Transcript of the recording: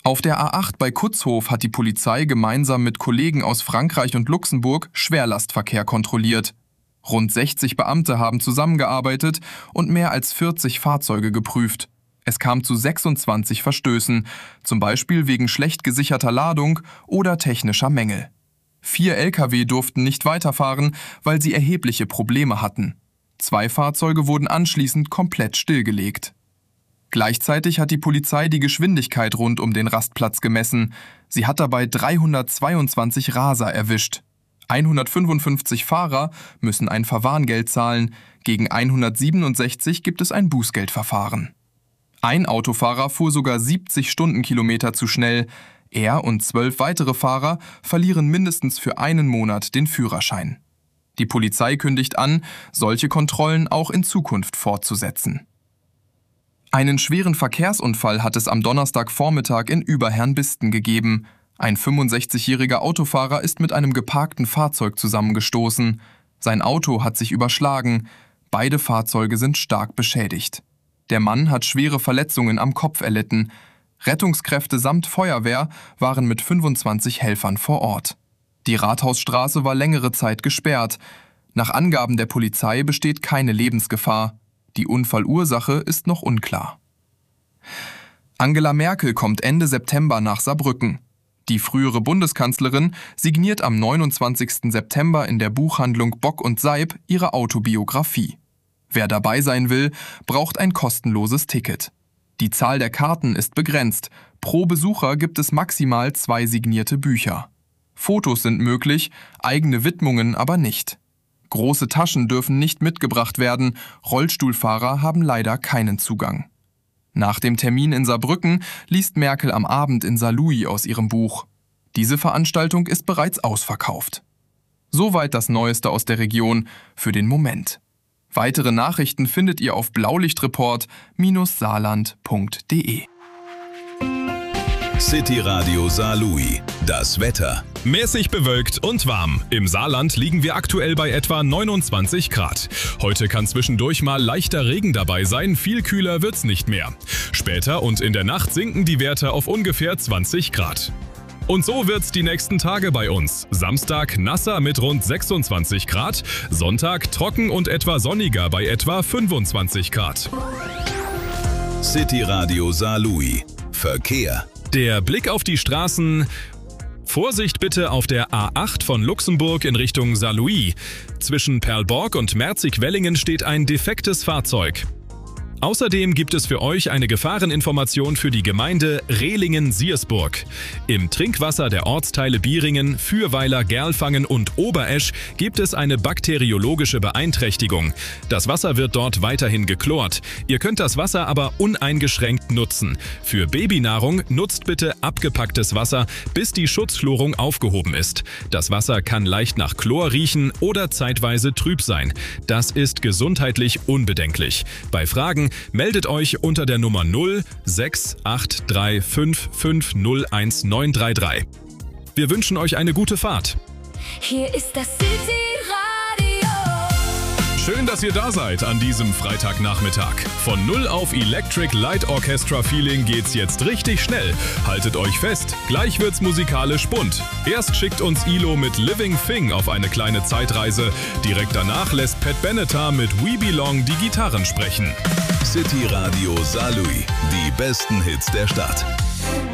Auf der A8 bei Kutzhof hat die Polizei gemeinsam mit Kollegen aus Frankreich und Luxemburg Schwerlastverkehr kontrolliert. Rund 60 Beamte haben zusammengearbeitet und mehr als 40 Fahrzeuge geprüft. Es kam zu 26 Verstößen, zum Beispiel wegen schlecht gesicherter Ladung oder technischer Mängel. 4 Lkw durften nicht weiterfahren, weil sie erhebliche Probleme hatten. 2 Fahrzeuge wurden anschließend komplett stillgelegt. Gleichzeitig hat die Polizei die Geschwindigkeit rund um den Rastplatz gemessen. Sie hat dabei 322 Raser erwischt. 155 Fahrer müssen ein Verwarngeld zahlen, gegen 167 gibt es ein Bußgeldverfahren. Ein Autofahrer fuhr sogar 70 Stundenkilometer zu schnell. Er und 12 weitere Fahrer verlieren mindestens für einen Monat den Führerschein. Die Polizei kündigt an, solche Kontrollen auch in Zukunft fortzusetzen. Einen schweren Verkehrsunfall hat es am Donnerstagvormittag in Überherrnbisten gegeben. Ein 65-jähriger Autofahrer ist mit einem geparkten Fahrzeug zusammengestoßen. Sein Auto hat sich überschlagen. Beide Fahrzeuge sind stark beschädigt. Der Mann hat schwere Verletzungen am Kopf erlitten. Rettungskräfte samt Feuerwehr waren mit 25 Helfern vor Ort. Die Rathausstraße war längere Zeit gesperrt. Nach Angaben der Polizei besteht keine Lebensgefahr. Die Unfallursache ist noch unklar. Angela Merkel kommt Ende September nach Saarbrücken. Die frühere Bundeskanzlerin signiert am 29. September in der Buchhandlung Bock und Seib ihre Autobiografie. Wer dabei sein will, braucht ein kostenloses Ticket. Die Zahl der Karten ist begrenzt. Pro Besucher gibt es maximal 2 signierte Bücher. Fotos sind möglich, eigene Widmungen aber nicht. Große Taschen dürfen nicht mitgebracht werden, Rollstuhlfahrer haben leider keinen Zugang. Nach dem Termin in Saarbrücken liest Merkel am Abend in Saarlouis aus ihrem Buch. Diese Veranstaltung ist bereits ausverkauft. Soweit das Neueste aus der Region für den Moment. Weitere Nachrichten findet ihr auf blaulichtreport-saarland.de. City Radio Saarlouis. Das Wetter. Mäßig bewölkt und warm. Im Saarland liegen wir aktuell bei etwa 29 Grad. Heute kann zwischendurch mal leichter Regen dabei sein, viel kühler wird's nicht mehr. Später und in der Nacht sinken die Werte auf ungefähr 20 Grad. Und so wird's die nächsten Tage bei uns. Samstag nasser mit rund 26 Grad, Sonntag trocken und etwa sonniger bei etwa 25 Grad. City Radio Saarlouis. Verkehr. Der Blick auf die Straßen. Vorsicht bitte auf der A8 von Luxemburg in Richtung Saarlouis. Zwischen Perlborg und Merzig-Wellingen steht ein defektes Fahrzeug. Außerdem gibt es für euch eine Gefahreninformation für die Gemeinde Rehlingen-Siersburg. Im Trinkwasser der Ortsteile Bieringen, Fürweiler, Gerlfangen und Oberesch gibt es eine bakteriologische Beeinträchtigung. Das Wasser wird dort weiterhin geklort. Ihr könnt das Wasser aber uneingeschränkt nutzen. Für Babynahrung nutzt bitte abgepacktes Wasser, bis die Schutzchlorung aufgehoben ist. Das Wasser kann leicht nach Chlor riechen oder zeitweise trüb sein. Das ist gesundheitlich unbedenklich. Bei Fragen meldet euch unter der Nummer 06835501933. Wir wünschen euch eine gute Fahrt. Hier ist das City Radio. Schön, dass ihr da seid an diesem Freitagnachmittag. Von 0 auf Electric Light Orchestra Feeling geht's jetzt richtig schnell. Haltet euch fest, gleich wird's musikalisch bunt. Erst schickt uns Ilo mit Living Thing auf eine kleine Zeitreise. Direkt danach lässt Pat Benatar mit We Belong die Gitarren sprechen. City Radio Saarlouis. Die besten Hits der Stadt.